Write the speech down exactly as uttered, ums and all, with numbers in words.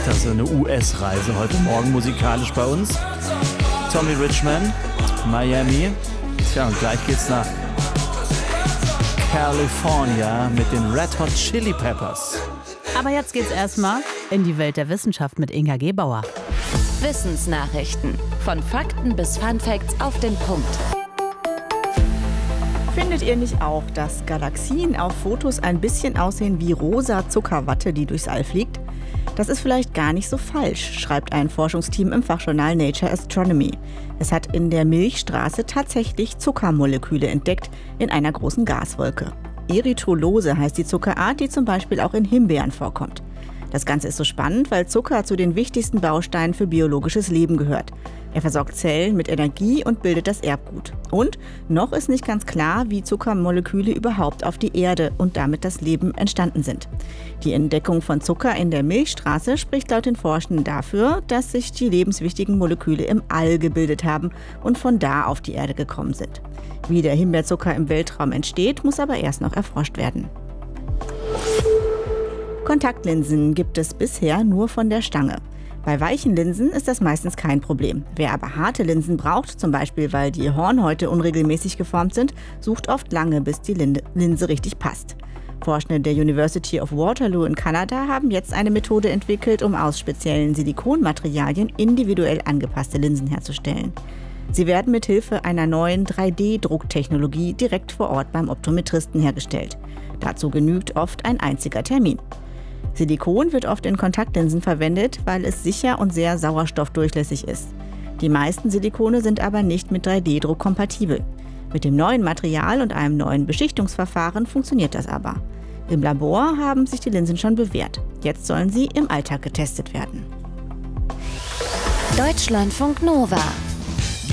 das ist eine U S-Reise heute Morgen musikalisch bei uns. Tommy Richman, Miami. Tja, und gleich geht's nach California mit den Red Hot Chili Peppers. Aber jetzt geht's erstmal in die Welt der Wissenschaft mit Inga Gebauer. Wissensnachrichten. Von Fakten bis Funfacts auf den Punkt. Findet ihr nicht auch, dass Galaxien auf Fotos ein bisschen aussehen wie rosa Zuckerwatte, die durchs All fliegt? Das ist vielleicht gar nicht so falsch, schreibt ein Forschungsteam im Fachjournal Nature Astronomy. Es hat in der Milchstraße tatsächlich Zuckermoleküle entdeckt in einer großen Gaswolke. Erythrolose heißt die Zuckerart, die zum Beispiel auch in Himbeeren vorkommt. Das Ganze ist so spannend, weil Zucker zu den wichtigsten Bausteinen für biologisches Leben gehört. Er versorgt Zellen mit Energie und bildet das Erbgut. Und noch ist nicht ganz klar, wie Zuckermoleküle überhaupt auf die Erde und damit das Leben entstanden sind. Die Entdeckung von Zucker in der Milchstraße spricht laut den Forschenden dafür, dass sich die lebenswichtigen Moleküle im All gebildet haben und von da auf die Erde gekommen sind. Wie der Himbeerzucker im Weltraum entsteht, muss aber erst noch erforscht werden. Kontaktlinsen gibt es bisher nur von der Stange. Bei weichen Linsen ist das meistens kein Problem. Wer aber harte Linsen braucht, zum Beispiel weil die Hornhäute unregelmäßig geformt sind, sucht oft lange, bis die Linse richtig passt. Forschende der University of Waterloo in Kanada haben jetzt eine Methode entwickelt, um aus speziellen Silikonmaterialien individuell angepasste Linsen herzustellen. Sie werden mit Hilfe einer neuen drei D Drucktechnologie direkt vor Ort beim Optometristen hergestellt. Dazu genügt oft ein einziger Termin. Silikon wird oft in Kontaktlinsen verwendet, weil es sicher und sehr sauerstoffdurchlässig ist. Die meisten Silikone sind aber nicht mit drei D Druck kompatibel. Mit dem neuen Material und einem neuen Beschichtungsverfahren funktioniert das aber. Im Labor haben sich die Linsen schon bewährt. Jetzt sollen sie im Alltag getestet werden. Deutschlandfunk Nova.